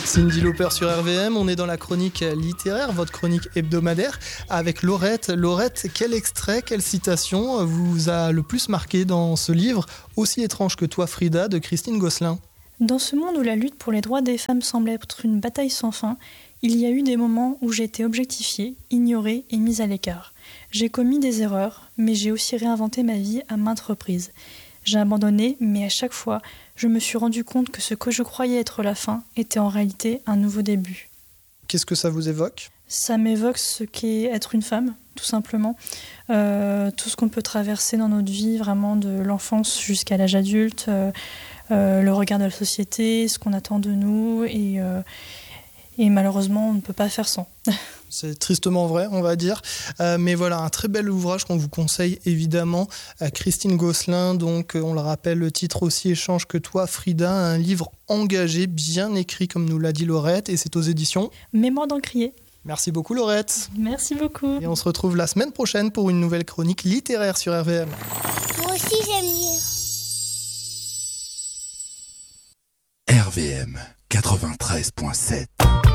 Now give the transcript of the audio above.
Cyndi Lauper sur RVM, on est dans la chronique littéraire, votre chronique hebdomadaire, avec Laurette. Laurette, quel extrait, quelle citation vous a le plus marqué dans ce livre « Aussi étrange que toi, Frida » de Christine Gosselin? Dans ce monde où la lutte pour les droits des femmes semble être une bataille sans fin, il y a eu des moments où j'ai été objectifiée, ignorée et mise à l'écart. J'ai commis des erreurs, mais j'ai aussi réinventé ma vie à maintes reprises. J'ai abandonné, mais à chaque fois, je me suis rendu compte que ce que je croyais être la fin était en réalité un nouveau début. Qu'est-ce que ça vous évoque? Ça m'évoque ce qu'est être une femme, tout simplement. Tout ce qu'on peut traverser dans notre vie, vraiment de l'enfance jusqu'à l'âge adulte, le regard de la société, ce qu'on attend de nous, et malheureusement, on ne peut pas faire sans. C'est tristement vrai, on va dire. Mais voilà, un très bel ouvrage qu'on vous conseille évidemment. Christine Gosselin, donc on le rappelle, le titre Aussi étrange que toi, Frida, un livre engagé, bien écrit comme nous l'a dit Laurette, et c'est aux éditions Mémoire d'Encrier. Merci beaucoup Laurette. Merci beaucoup. Et on se retrouve la semaine prochaine pour une nouvelle chronique littéraire sur RVM. Moi aussi j'aime lire. RVM 93.7